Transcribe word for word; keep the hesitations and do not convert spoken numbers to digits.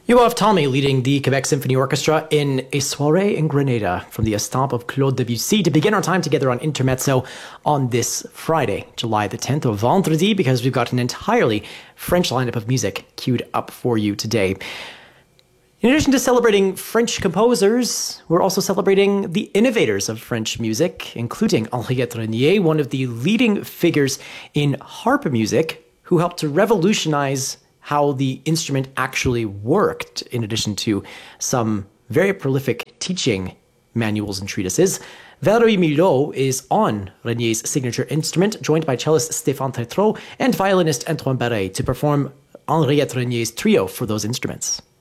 You have Tommy leading the Quebec Symphony Orchestra in A Soirée in Grenada from the Estampes of Claude Debussy to begin our time together on Intermezzo on this Friday, July the tenth, or Vendredi, because we've got an entirely French lineup of music queued up for you today. In addition to celebrating French composers, we're also celebrating the innovators of French music, including Henriette Renier, one of the leading figures in harp music, who helped to revolutionize how the instrument actually worked, in addition to some very prolific teaching manuals and treatises. Valérie Milhaud is on Renier's signature instrument, joined by cellist Stéphane Tétrault and violinist Antoine Barret to perform Henriette Renier's trio for those instruments.